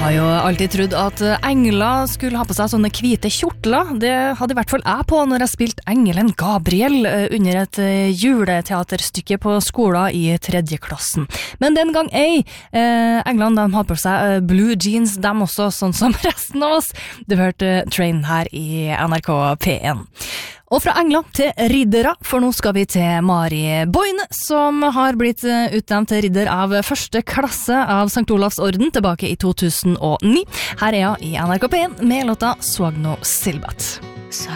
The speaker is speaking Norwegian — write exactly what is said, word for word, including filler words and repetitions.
har jo alltid trodd at engler skulle ha på seg sånne hvite kjortler. Det hadde i hvert fall jeg på når jeg spilte engelen Gabriel under et juleteaterstykke på skolen i tredje klassen. Men den gang ei, eh, englene de har på seg blue jeans, dem også, sånn som resten av oss. Du hørte Train her i N R K P en. Og fra engler til riddere, for nå skal vi til Mari Boine, som har blitt utnevnt til ridder av første klasse av Sankt Olavs orden tilbake i to tusen og ni. Her er hun i N R K P en med låta Swagno Silbat.